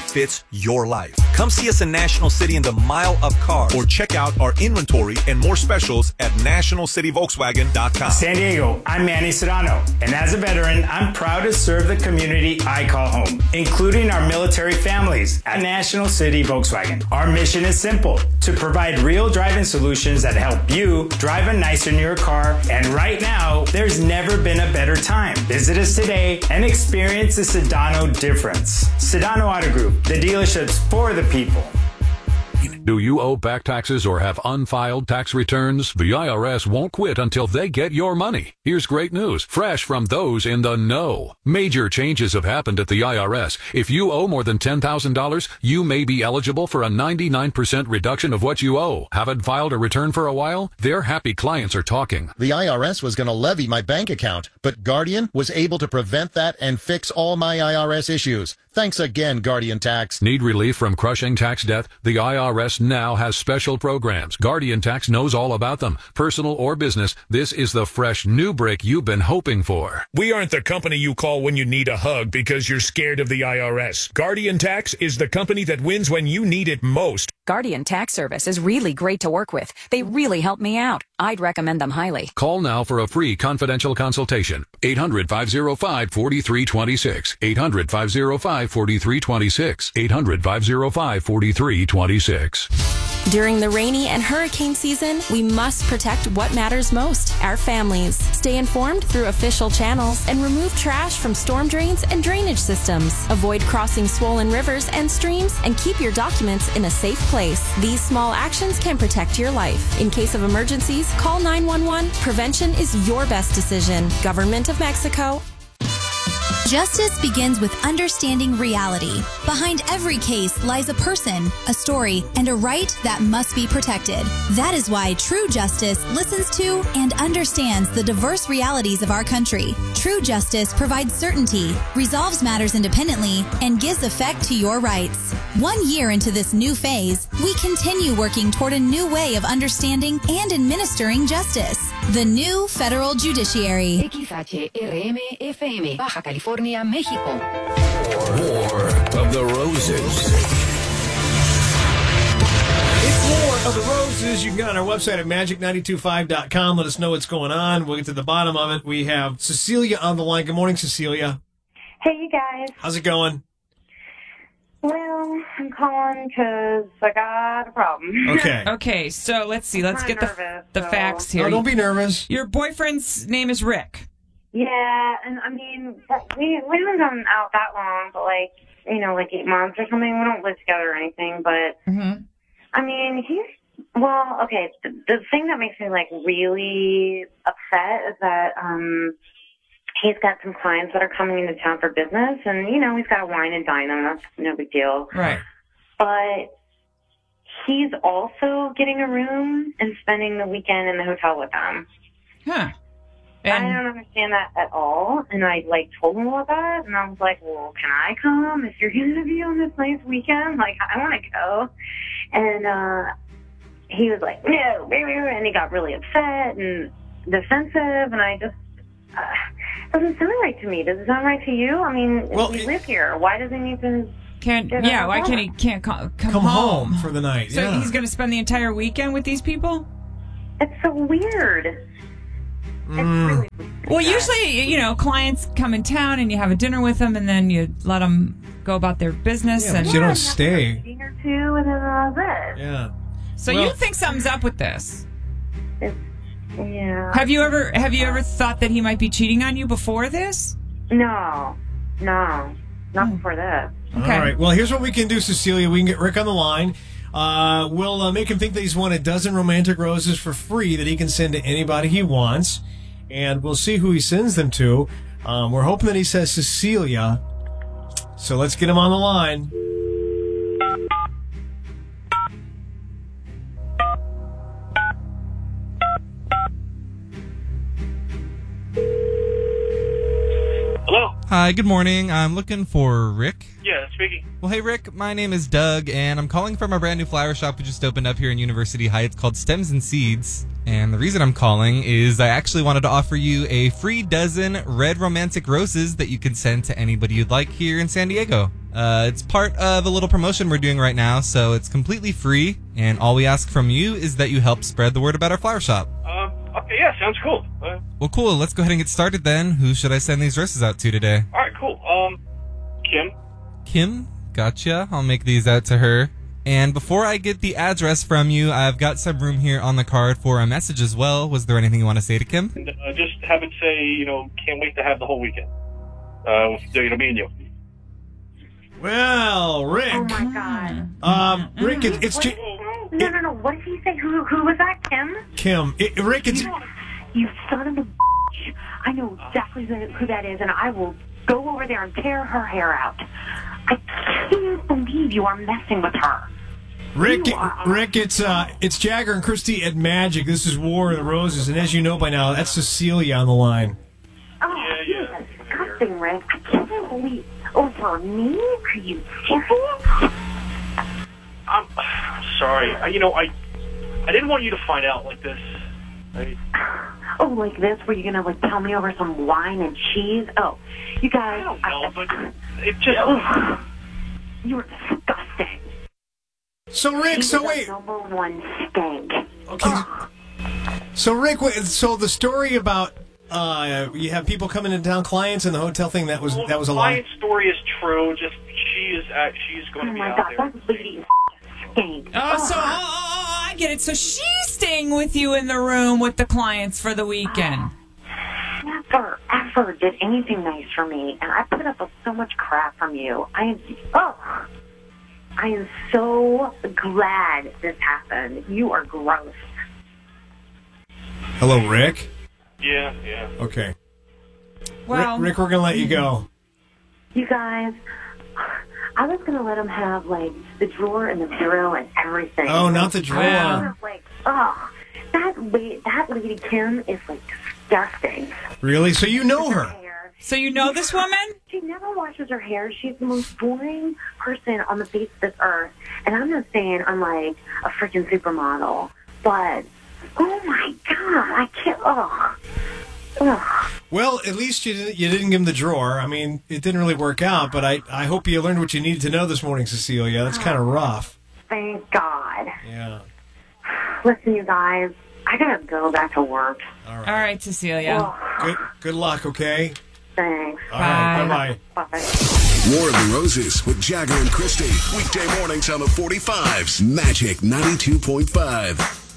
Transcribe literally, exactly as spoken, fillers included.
fits your life. Come see us in National City in the Mile Up Cars, or check out our inventory and more specials at national city volkswagen dot com. San Diego, I'm Manny Sedano, and as a veteran, I'm proud to serve the community I call home, including our military families at National City Volkswagen. Our mission is simple: to provide real driving solutions that help you drive a nicer, newer car. And right now, there's never been a better time. Visit us today and experience the Sedano difference. Sedano Auto Group, the dealerships for the people. Do you owe back taxes or have unfiled tax returns? The I R S won't quit until they get your money. Here's great news, fresh from those in the know. Major changes have happened at the I R S. If you owe more than ten thousand dollars, you may be eligible for a ninety-nine percent reduction of what you owe. Haven't filed a return for a while? Their happy clients are talking. The I R S was going to levy my bank account, but Guardian was able to prevent that and fix all my I R S issues. Thanks again, Guardian Tax. Need relief from crushing tax debt? The I R S now has special programs. Guardian Tax knows all about them. Personal or business, this is the fresh new break you've been hoping for. We aren't the company you call when you need a hug because you're scared of the I R S. Guardian Tax is the company that wins when you need it most. Guardian Tax Service is really great to work with. They really helped me out. I'd recommend them highly. Call now for a free confidential consultation. eight hundred, five oh five, four three two six. eight hundred, five oh five, four three two six. eight hundred, five oh five, four three two six. During the rainy and hurricane season, we must protect what matters most, our families. Stay informed through official channels and remove trash from storm drains and drainage systems. Avoid crossing swollen rivers and streams and keep your documents in a safe place. These small actions can protect your life. In case of emergencies, call nine one one. Prevention is your best decision. Government of Mexico. Justice begins with understanding reality. Behind every case lies a person, a story, and a right that must be protected. That is why True Justice listens to and understands the diverse realities of our country. True Justice provides certainty, resolves matters independently, and gives effect to your rights. One year into this new phase, we continue working toward a new way of understanding and administering justice. The new federal judiciary. X H R M F M, Baja California, Mexico. War of the Roses. It's War of the Roses. You can get on our website at magic nine two five dot com. Let us know what's going on. We'll get to the bottom of it. We have Cecilia on the line. Good morning, Cecilia. Hey, you guys. How's it going? Well, I'm calling because I got a problem. Okay. Okay, so let's see. Let's get the, nervous, the so. facts here. Oh, don't be nervous. Your boyfriend's name is Rick. Yeah, and I mean, we, we haven't gone out that long, but like, you know, like eight months or something. We don't live together or anything, but, mm-hmm. I mean, he's, well, okay, the, the thing that makes me, like, really upset is that, um, he's got some clients that are coming into town for business, and, you know, he's got to wine and dine them. That's no big deal. Right. But he's also getting a room and spending the weekend in the hotel with them. Huh. And I don't understand that at all. And I, like, told him about that, and I was like, well, can I come if you're going to be on this nice weekend? Like, I want to go. And uh, he was like, no, and he got really upset and defensive, and I just... Uh, doesn't sound right to me. Does it sound right to you? I mean, well, we live here. Why does he need to? Can't yeah? Why can't he can't come, come, come home. home for the night? So yeah. he's going to spend the entire weekend with these people? It's so weird. Mm. It's really weird. Well, usually, you know, clients come in town and you have a dinner with them, and then you let them go about their business. Yeah, and you don't stay. A dinner too, and then all this. Yeah. So well, you think something's up with this? It's, yeah. Have you ever have you ever thought that he might be cheating on you before this? No, no, not oh. before this. Okay. All right. Well, here's what we can do, Cecilia. We can get Rick on the line. Uh, we'll uh, make him think that he's won a dozen romantic roses for free that he can send to anybody he wants, and we'll see who he sends them to. Um, we're hoping that he says Cecilia. So let's get him on the line. Hello. Hi, good morning. I'm looking for Rick. Yeah, speaking. Well, hey, Rick. My name is Doug, and I'm calling from our brand new flower shop we just opened up here in University Heights called Stems and Seeds. And the reason I'm calling is I actually wanted to offer you a free dozen red romantic roses that you can send to anybody you'd like here in San Diego. Uh, it's part of a little promotion we're doing right now, so it's completely free, and all we ask from you is that you help spread the word about our flower shop. Um, okay, yeah, sounds cool. Uh, Well, cool. Let's go ahead and get started then. Who should I send these roses out to today? all right, cool. Um, Kim. Kim? Gotcha. I'll make these out to her. And before I get the address from you, I've got some room here on the card for a message as well. Was there anything you want to say to Kim? And, uh, just have it say, you know, can't wait to have the whole weekend. Uh, with, you know, me and you. Well, Rick. Oh my god. Um, Rick, it, it's What J- did he say? No, no, no. What did he say? Who, who was that? Kim? Kim. It, Rick, it's... You, know, you son of a bitch. I know exactly who who that is, and I will go over there and tear her hair out. I can't believe you are messing with her. Rick, You are- Rick, it's uh, it's Jagger and Christy at Magic. This is War of the Roses, and as you know by now, that's Cecilia on the line. Oh, yeah, yeah. Disgusting, Rick. I can't believe over me. Are you serious? I'm sorry. I, you know, I I didn't want you to find out like this. I, Oh, like this, where you're gonna like tell me over some wine and cheese? Oh, you guys. I don't know, I, but it just... Ugh. You're disgusting. So, Rick, so wait. Number one stink. Okay. So, Rick, wait, so the story about uh, you have people coming into town, clients, and the hotel thing, that was well, that was a the lie? client story is true. Just she is at, she's going Oh to be my out god, there. that lady stink. Oh, so oh, oh, oh, I get it. So she's staying with you in the room with the clients for the weekend. Never, ever did anything nice for me, and I put up with so much crap from you. I am, oh, I am so glad this happened. You are gross. Hello, Rick. Yeah, yeah. Okay. Well, Rick, Rick, we're gonna let you go. You guys, I was gonna let him have like the drawer and the bureau and everything. Oh, not the drawer. I was like, oh, that lady, that lady Kim is like disgusting. Really? So you know her? So you know this woman? She never washes her hair. She's the most boring person on the face of this earth. And I'm not saying I'm like a freaking supermodel, but oh my god, I can't. Oh, ugh. Well, at least you didn't, you didn't give him the drawer. I mean, it didn't really work out, but I, I hope you learned what you needed to know this morning, Cecilia. That's kind of rough. Thank God. Yeah. Listen, you guys, I gotta go back to work. All right. All right, Cecilia. Good good luck, okay? Thanks. All right. Bye-bye. Bye. War of the Roses with Jagger and Christy. Weekday mornings on the forty-fives. Magic ninety-two point five.